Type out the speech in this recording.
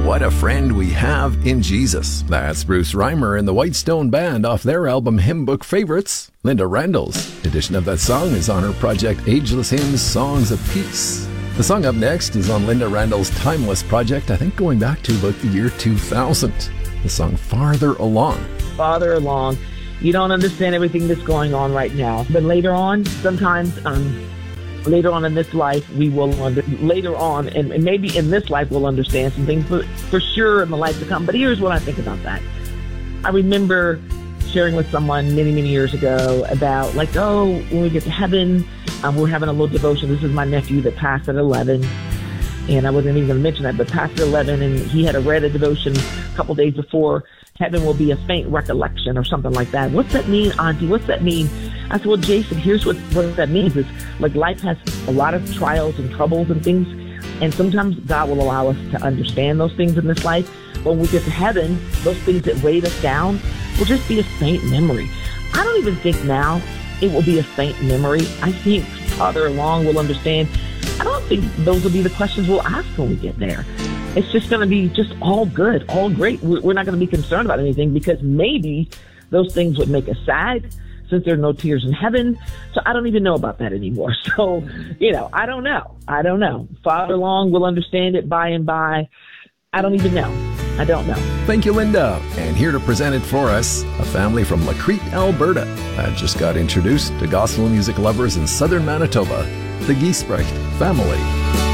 What a friend we have in Jesus. That's Bruce Reimer and the Whitestone Band off their album Hymn Book Favorites. Linda Randall's edition of that song is on her project Ageless Hymns, Songs of Peace. The song up next is on Linda Randall's Timeless project, I think going back to about the year 2000. The song Farther Along. Farther along. You don't understand everything that's going on right now. But later on, sometimes, later on in this life, we will, later on, and maybe in this life, we'll understand some things, but for sure in the life to come. But here's what I think about that. I remember sharing with someone many, many years ago about, like, when we get to heaven, we're having a little devotion. This is my nephew that passed at 11. And I wasn't even going to mention that, but passed at 11, and he had read a devotion a couple days before. Heaven will be a faint recollection or something like that. What's that mean, Auntie? What's that mean? I said, well, Jason, here's what that means is, like, life has a lot of trials and troubles and things, and sometimes God will allow us to understand those things in this life. When we get to heaven, those things that weighed us down will just be a faint memory. I don't even think now it will be a faint memory. I think farther along we'll understand. I don't think those will be the questions we'll ask when we get there. It's just going to be just all good, all great. We're not going to be concerned about anything because maybe those things would make us sad since there are no tears in heaven. So I don't even know about that anymore. So, I don't know. Farther along, we'll understand it by and by. I don't even know. I don't know. Thank you, Linda. And here to present it for us, a family from Lacrete, Alberta, that just got introduced to gospel music lovers in southern Manitoba, the Giesbrecht family.